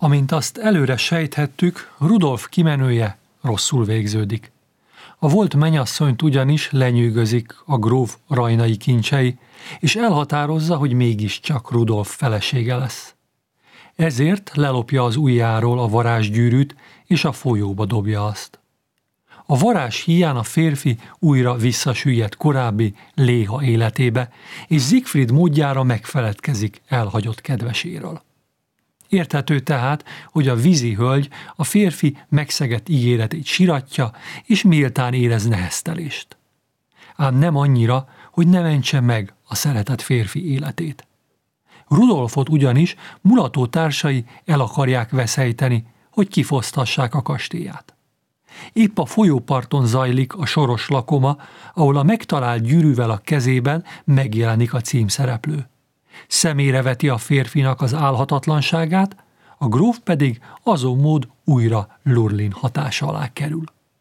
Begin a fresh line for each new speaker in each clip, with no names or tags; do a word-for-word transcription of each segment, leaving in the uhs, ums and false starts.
Amint azt előre sejthettük, Rudolf kimenője rosszul végződik. A volt mennyasszonyt ugyanis lenyűgözik a gróf rajnai kincsei, és elhatározza, hogy mégiscsak Rudolf felesége lesz. Ezért lelopja az ujjáról a varázsgyűrűt, és a folyóba dobja azt. A varázs híján a férfi újra visszasüllyedt korábbi léha életébe, és Siegfried módjára megfeledkezik elhagyott kedveséről. Érthető tehát, hogy a vízi hölgy a férfi megszegett ígéretét siratja, és méltán érez neheztelést. Ám nem annyira, hogy ne mentse meg a szeretett férfi életét. Rudolfot ugyanis mulató társai el akarják veszejteni, hogy kifoszthassák a kastélyát. Épp a folyóparton zajlik a soros lakoma, ahol a megtalált gyűrűvel a kezében megjelenik a címszereplő. Szemére veti a férfinak az álhatatlanságát, a gróf pedig azon mód újra Lurlin hatása alá kerül.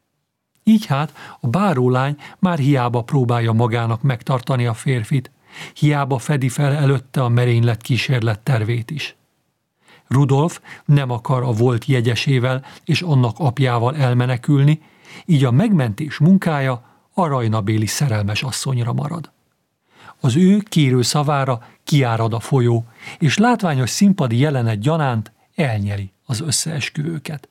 Így hát a bárólány már hiába próbálja magának megtartani a férfit, hiába fedi fel előtte a merénylet kísérlet tervét is. Rudolf nem akar a volt jegyesével és annak apjával elmenekülni, így a megmentés munkája a rajnabéli szerelmes asszonyra marad. Az ő kérő szavára kiárad a folyó, és látványos színpadi jelenet gyanánt elnyeri az összeesküvőket.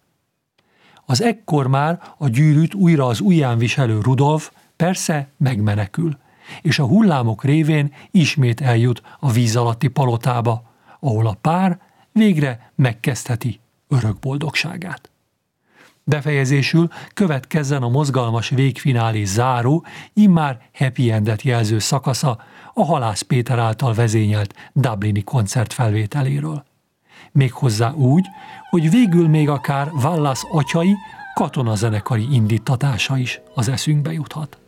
Az ekkor már a gyűrűt újra az ujján viselő Rudolf persze megmenekül, és a hullámok révén ismét eljut a víz alatti palotába, ahol a pár végre megkezdheti örök boldogságát. Befejezésül következzen a mozgalmas végfinálé záró, immár happy endet jelző szakasza a Halász Péter által vezényelt dublini koncert felvételéről. Méghozzá úgy, hogy végül még akár Wallace atyai katonazenekari indíttatása is az eszünkbe juthat.